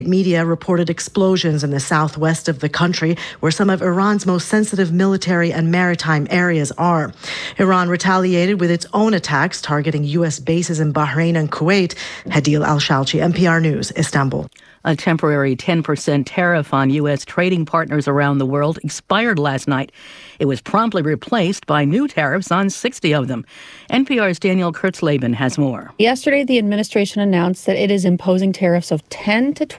Media reported explosions in the southwest of the country, where some of Iran's most sensitive military and maritime areas are. Iran retaliated with its own attacks targeting U.S. bases in Bahrain and Kuwait. Hadil Al-Shalchi, NPR News, Istanbul. A temporary 10% tariff on U.S. trading partners around the world expired last night. It was promptly replaced by new tariffs on 60 of them. NPR's Daniel Kurtzleben has more. Yesterday, the administration announced that it is imposing tariffs of 10 to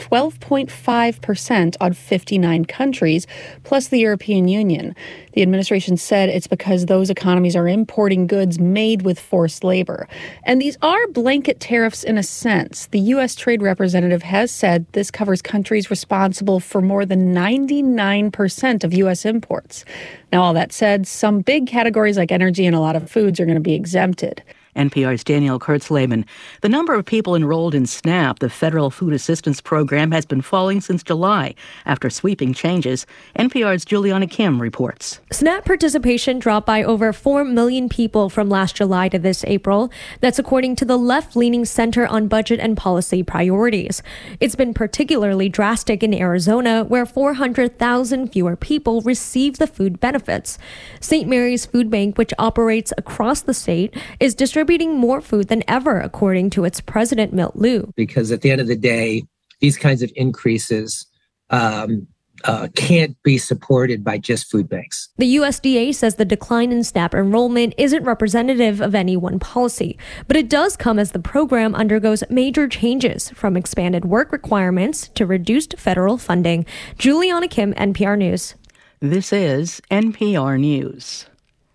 12.5% on 59 countries, plus the European Union. The administration said it's because those economies are importing goods made with forced labor. And these are blanket tariffs in a sense. The U.S. Trade Representative has said this covers countries responsible for more than 99% of U.S. imports. Now, all that said, some big categories like energy and a lot of foods are going to be exempted. NPR's Daniel Kurtzleben. The number of people enrolled in SNAP, the Federal Food Assistance Program, has been falling since July after sweeping changes. NPR's Juliana Kim reports. SNAP participation dropped by over 4 million people from last July to this April. That's according to the left-leaning Center on Budget and Policy Priorities. It's been particularly drastic in Arizona, where 400,000 fewer people receive the food benefits. St. Mary's Food Bank, which operates across the state, is distributing more food than ever, according to its president, Milt Liu. Because at the end of the day, these kinds of increases can't be supported by just food banks. The USDA says the decline in SNAP enrollment isn't representative of any one policy, but it does come as the program undergoes major changes, from expanded work requirements to reduced federal funding. Juliana Kim, NPR News. This is NPR News.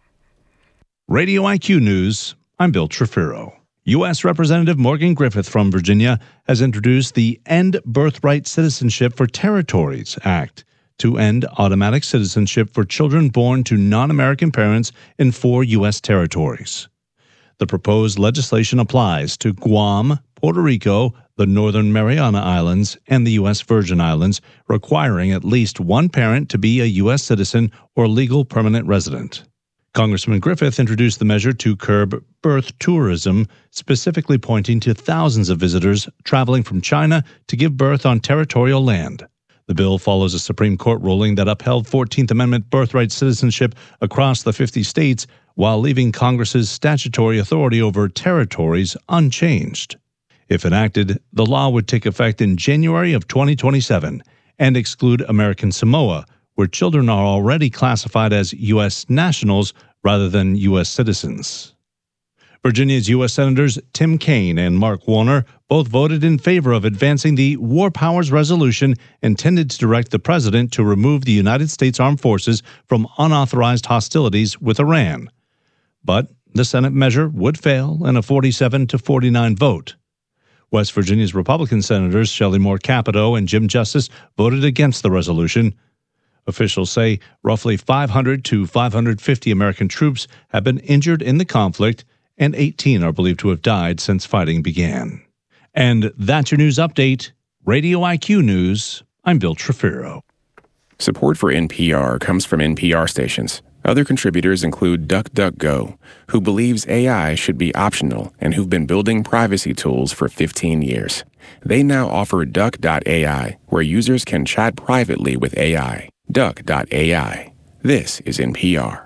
Radio IQ News. I'm Bill Trefiro. U.S. Representative Morgan Griffith from Virginia has introduced the End Birthright Citizenship for Territories Act to end automatic citizenship for children born to non-American parents in 4 U.S. territories. The proposed legislation applies to Guam, Puerto Rico, the Northern Mariana Islands, and the U.S. Virgin Islands, requiring at least one parent to be a U.S. citizen or legal permanent resident. Congressman Griffith introduced the measure to curb birth tourism, specifically pointing to thousands of visitors traveling from China to give birth on territorial land. The bill follows a Supreme Court ruling that upheld 14th Amendment birthright citizenship across the 50 states while leaving Congress's statutory authority over territories unchanged. If enacted, the law would take effect in January of 2027 and exclude American Samoa, where children are already classified as U.S. nationals rather than U.S. citizens. Virginia's U.S. Senators Tim Kaine and Mark Warner both voted in favor of advancing the War Powers Resolution intended to direct the president to remove the United States Armed Forces from unauthorized hostilities with Iran. But the Senate measure would fail in a 47-49 vote. West Virginia's Republican Senators Shelley Moore Capito and Jim Justice voted against the resolution. Officials say roughly 500 to 550 American troops have been injured in the conflict, and 18 are believed to have died since fighting began. And that's your news update. Radio IQ News, I'm Bill Trefiro. Support for NPR comes from NPR stations. Other contributors include DuckDuckGo, who believes AI should be optional and who've been building privacy tools for 15 years. They now offer Duck.ai, where users can chat privately with AI. Duck.ai. This is NPR.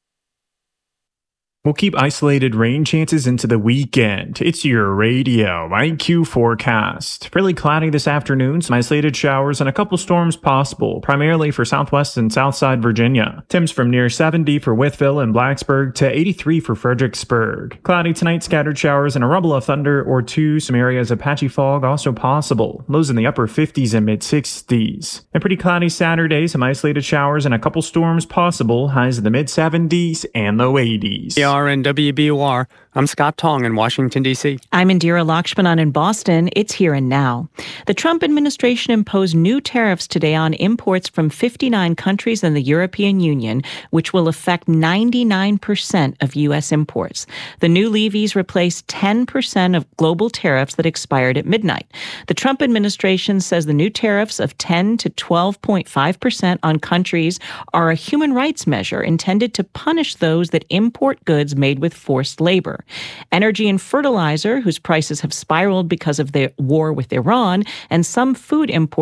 We'll keep isolated rain chances into the weekend. It's your Radio IQ forecast. Fairly cloudy this afternoon, some isolated showers and a couple storms possible, primarily for southwest and southside Virginia. Temps from near 70 for Wytheville and Blacksburg to 83 for Fredericksburg. Cloudy tonight, scattered showers and a rumble of thunder or two. Some areas of patchy fog also possible. Lows in the upper 50s and mid 60s. A pretty cloudy Saturday, some isolated showers and a couple storms possible. Highs in the mid 70s and low 80s. And WBOR. I'm Scott Tong in Washington, D.C. I'm Indira Lakshmanan in Boston. It's Here and Now. The Trump administration imposed new tariffs today on imports from 59 countries in the European Union, which will affect 99% of U.S. imports. The new levies replace 10% of global tariffs that expired at midnight. The Trump administration says the new tariffs of 10 to 12.5% on countries are a human rights measure intended to punish those that import goods goods made with forced labor. Energy and fertilizer, whose prices have spiraled because of the war with Iran, and some food imports